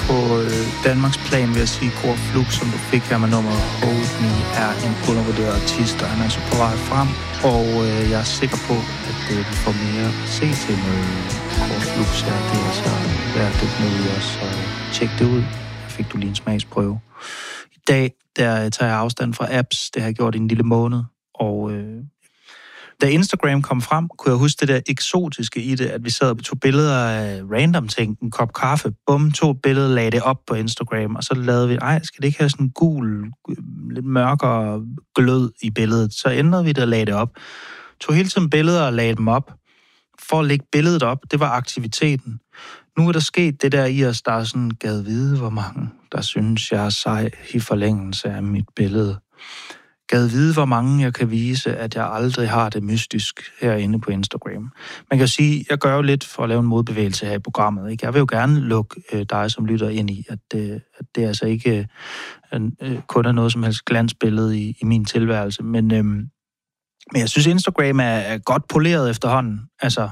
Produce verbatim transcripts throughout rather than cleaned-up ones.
på øh, Danmarks plan, vil jeg sige, Kåre Flug, som du fik her med nummeret Hold Me, er en undervurderet artist, og han er altså på vej frem. Og øh, jeg er sikker på, at øh, vi får mere at se til med Kåre Flug, så det er så værd at dykke ned i os, og tjek det ud. Jeg fik du lige en smagsprøve. I dag, der tager jeg afstand fra apps. Det har jeg gjort i en lille måned, og øh, da Instagram kom frem, kunne jeg huske det der eksotiske i det, at vi sad og tog billeder af random ting, en kop kaffe, bum, tog et billede, lagde det op på Instagram, og så lavede vi, ej, skal det ikke have sådan en gul, lidt mørkere glød i billedet? Så ændrede vi det og lagde det op. Tog hele tiden billeder og lagde dem op. For at lægge billedet op, det var aktiviteten. Nu er der sket det der i os, der er sådan, gad vide, hvor mange, der synes, jeg er sej i forlængelse af mit billede. Gad vide, hvor mange jeg kan vise, at jeg aldrig har det mystisk herinde på Instagram. Man kan sige, jeg gør jo lidt for at lave en modbevægelse her i programmet. Ikke? Jeg vil jo gerne lukke øh, dig, som lytter, ind i, at, øh, at det altså ikke øh, kun er noget som helst glansbillede i, i min tilværelse. Men, øh, men jeg synes, Instagram er, er godt poleret efterhånden. Altså,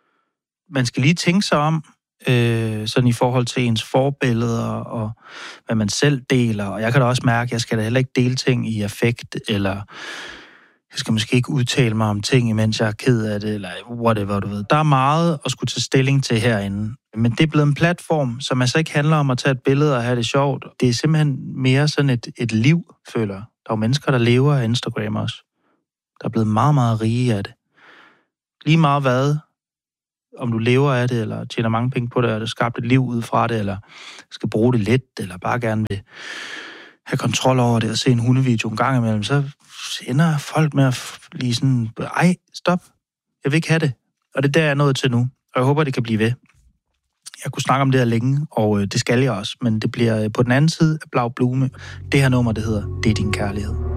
man skal lige tænke sig om, Øh, sådan i forhold til ens forbilleder og hvad man selv deler. Og jeg kan da også mærke, at jeg skal da heller ikke dele ting i affekt, eller jeg skal måske ikke udtale mig om ting, imens jeg er ked af det, eller whatever, du ved. Der er meget at skulle tage stilling til herinde. Men det er blevet en platform, som altså ikke handler om at tage et billede og have det sjovt. Det er simpelthen mere sådan et, et liv, føler jeg. Der er jo mennesker, der lever af Instagram også. Der er blevet meget, meget rige af det. Lige meget hvad, om du lever af det, eller tjener mange penge på det, eller skabt et liv ud fra det, eller skal bruge det lidt, eller bare gerne vil have kontrol over det, og se en hundevideo en gang imellem, så ender folk med at lige sådan, ej, stop, jeg vil ikke have det. Og det er der, jeg er nået til nu, og jeg håber, det kan blive ved. Jeg kunne snakke om det her længe, og det skal jeg også, men det bliver på den anden side af Blau Blume. Det her nummer, det hedder Det er din kærlighed.